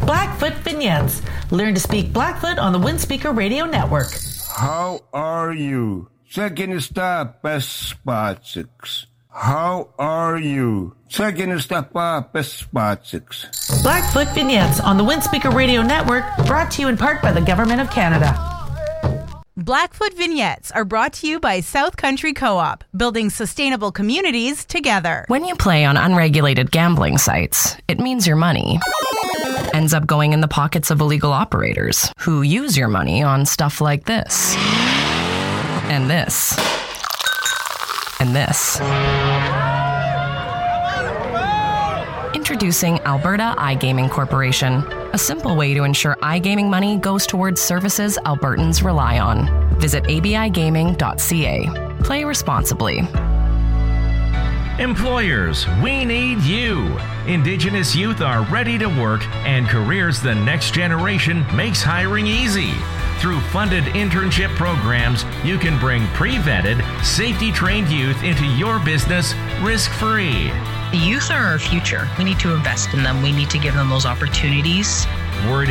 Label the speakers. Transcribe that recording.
Speaker 1: Blackfoot Vignettes. Learn to speak Blackfoot on the Windspeaker Radio Network.
Speaker 2: How are you? Second stop, spot 6. How are you? Second stop, spot 6.
Speaker 1: Blackfoot Vignettes on the Windspeaker Radio Network, brought to you in part by the Government of Canada.
Speaker 3: Blackfoot Vignettes are brought to you by South Country Co-op, building sustainable communities together.
Speaker 4: When you play on unregulated gambling sites, it means your money ends up going in the pockets of illegal operators who use your money on stuff like this, and this, and this. Introducing Alberta iGaming Corporation, a simple way to ensure iGaming money goes towards services Albertans rely on. Visit abigaming.ca. Play responsibly.
Speaker 5: Employers, we need you. Indigenous youth are ready to work, and Careers the Next Generation makes hiring easy. Through funded internship programs, you can bring pre-vetted, safety-trained youth into your business risk-free.
Speaker 6: The youth are our future. We need to invest in them. We need to give them those opportunities.
Speaker 5: Word